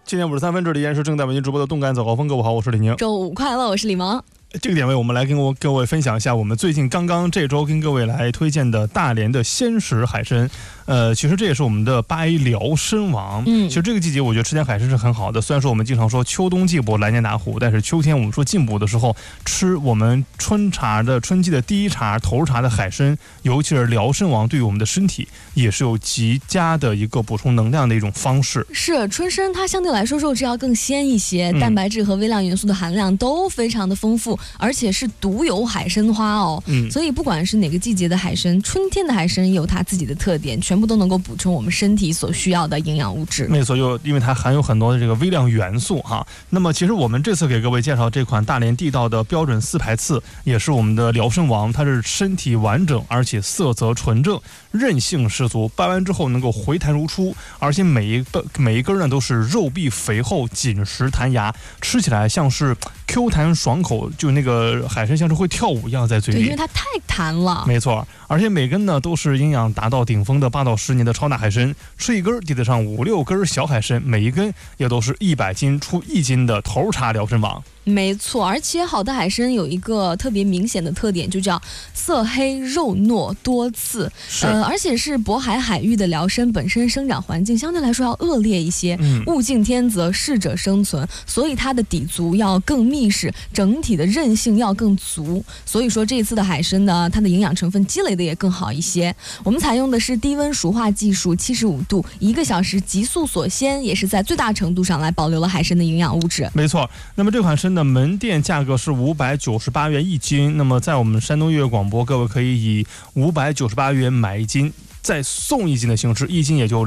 7点53分，这里依然是正在为您直播的动感早高峰。各位好，我是李宁。 周五快乐，我是李萌。 这个点位我们来跟各位分享一下我们最近刚这周跟各位来推荐的大连的鲜食海参。其实这也是我们的8A 辽参王。其实这个季节我觉得吃点海参是很好的。虽然说我们经常说秋冬季补来年打虎，但是秋天我们说进补的时候吃我们春季的第一茬头茬的海参，尤其是辽参王，对于我们的身体也是有极佳的一个补充能量的一种方式。 是春参它相对来说肉质要更鲜一些，蛋白质和微量元素的含量都非常的丰富，而且是独有海参花哦。所以不管是哪个季节的海参，春天的海参有它自己的特点，全部都能够补充我们身体所需要的营养物质。 没错，因为它含有很多的这个微量元素哈。那么其实我们这次给各位介绍这款大连地道的标准4排刺，也是我们的辽参王，它是身体完整，而且色泽纯正，韧性十足，掰完之后能够回弹如初，而且每一根呢都是肉壁肥厚，紧实弹牙，吃起来像是 Q 弹爽口，就那个海参像是会跳舞一样在嘴里。 对，因为它太弹了。 没错，而且每根呢都是营养达到顶峰的8到10年的超大海参，吃一根抵得上5、6根小海参，每一根也都是100斤出1斤的头茬辽参王。 没错，而且好的海参有一个特别明显的特点，就叫色黑肉糯多刺。而且是渤海海域的辽参本身生长环境相对来说要恶劣一些，物竞天择，适者生存，所以它的底足要更密实，整体的韧性要更足。所以说这一次的海参呢，它的营养成分积累的也更好一些。我们采用的是低温熟化技术，75度，1个小时急速锁鲜，也是在最大程度上来保留了海参的营养物质。 没错，那么这款参的门店价格是598元1斤，那么在我们山东粤语广播，各位可以以598元买1斤，再送1斤的形式，1斤也就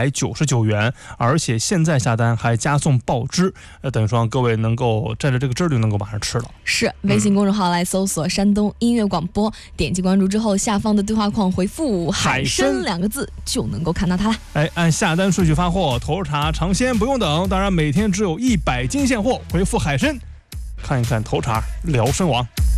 299元，而且现在下单还加送爆汁，等于说各位能够蘸着这个汁就能够马上吃了。 是，微信公众号来搜索山东音乐广播，点击关注之后，下方的对话框回复海参2个字就能够看到它了。 按下单顺序发货，头茬尝鲜不用等，当然每天只有100斤现货，回复海参看一看头茬辽参王。